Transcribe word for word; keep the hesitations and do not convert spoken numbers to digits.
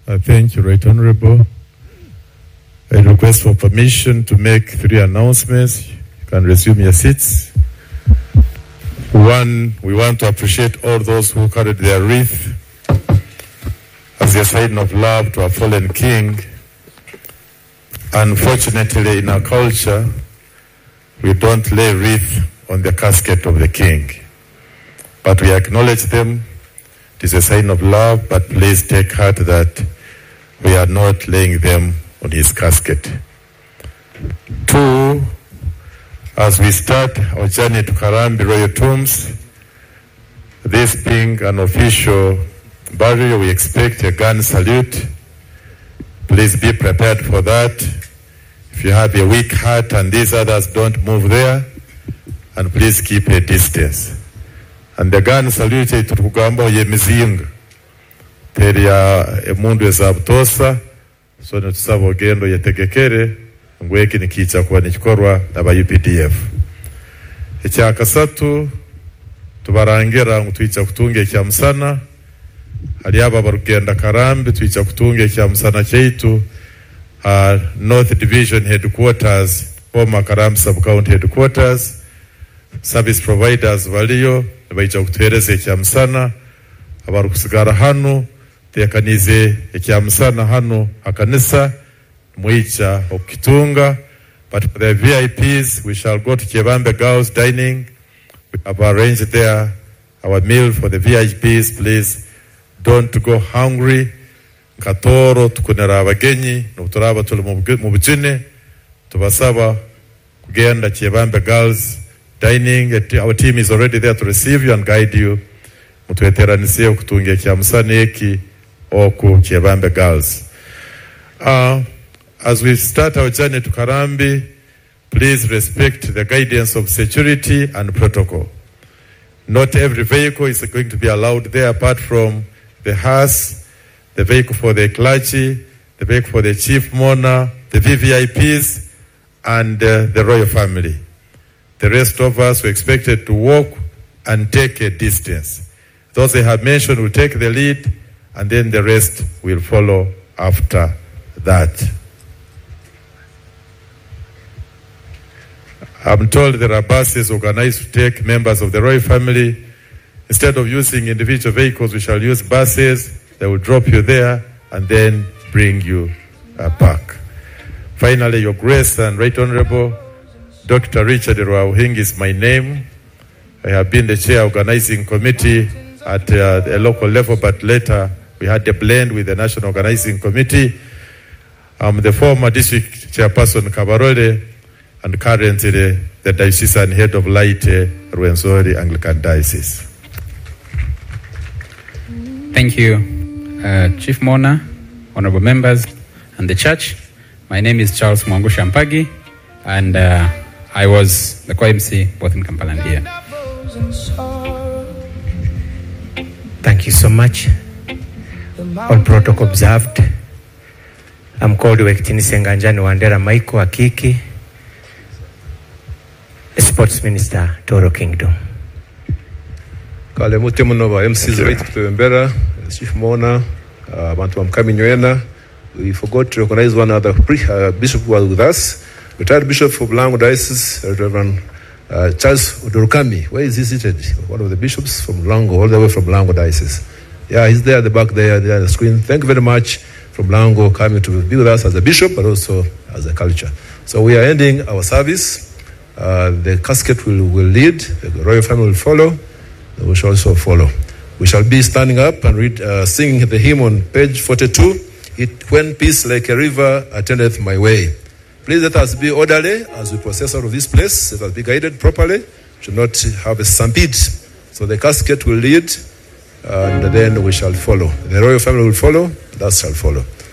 I thank you, Right Honorable. I request for permission to make three announcements. You can resume your seats. One, we want to appreciate all those who carried their wreath as a sign of love to our fallen king. Unfortunately, in our culture, we don't lay wreath on the casket of the king. But we acknowledge them. It is a sign of love, but please take heart that we are not laying them on his casket. Two, as we start our journey to Karambi Royal Tombs, this being an official burial, we expect a gun salute. Please be prepared for that. If you have a weak heart and these others, don't move there, and please keep a distance. And the gun salute it tukugamba ye mizinga teria emundu ezabutosa so netusaba ogendo yetegekere ngweki nikicha kuba nikikorwa n'aba U P D F. Ekya kasatu tubarangira ngo twicha kutunga ekya musana ali aba barugenda Karambi twicha kutunga ekya musana kyaitu uh, North Division Headquarters, former Karambi Sub-County Headquarters. Service providers valiyo baija kutuhereza ekya musana abaru kusigara hano tekanize ekya musana hano akanisa mwicha okukitunga. But for the V I Ps, we shall go to Kyebambe Girls Dining. We have arranged there our meal for the V I Ps. Please don't go hungry. Katoro tukunera abagenyi n'uturaba tuli mu bujine tubasaba kugenda Kyebambe Girls Dining. Our team is already there to receive you and guide you. Mutueteranise okutunga ekya musana eki oku Kyebambe Girls. Uh, as we start our journey to Karambi, please respect the guidance of security and protocol. Not every vehicle is going to be allowed there apart from the hearse, the vehicle for the clergy, the vehicle for the chief mourner, the V V I Ps, and uh, the royal family. The rest of us were expected to walk and take a distance. Those I have mentioned will take the lead, and then the rest will follow after that. I'm told there are buses organized to take members of the royal family. Instead of using individual vehicles, we shall use buses. They will drop you there and then bring you uh, back. Finally, Your Grace and Right Honorable, Doctor Richard Rwauhingi is my name. I have been the chair organizing committee at uh, a local level, but later we had a blend with the National Organizing Committee. I'm the former district chairperson Kabarole, and currently the, the diocesan head of Laite Rwenzori Anglican Diocese. Thank you, uh, Chief Mona, honorable members, and the church. My name is Charles Mwangusha Mpagi, and uh, I was the co-M C both in Kampala and here. Thank you so much. All protocol observed. I'm called Wektini Senganjani Wandera Maiko Akiki, Sports Minister, Toro Kingdom. Kale muti muno ba M Cs right kutembera, Chief Mona, abantu uh, bamkaminywena. We forgot to recognize one other uh, bishop who was with us, retired Bishop of Mlango Diocese, Reverend uh, Charles Odorukami. Where is he seated? One of the bishops from Mlango, all the way from Mlango Diocese. Yeah, he's there at the back there, there on the screen. Thank you very much from Mlango coming to be with us as a bishop, but also as a culture. So we are ending our service. Uh, the casket will, will lead, the royal family will follow, we shall also follow. We shall be standing up and read, uh, singing the hymn on page forty-two. It when peace like a river attendeth my way. Please let us be orderly as we process out of this place. Let us be guided properly. We should not have a stampede. So the casket will lead, and then we shall follow. The royal family will follow. That shall follow.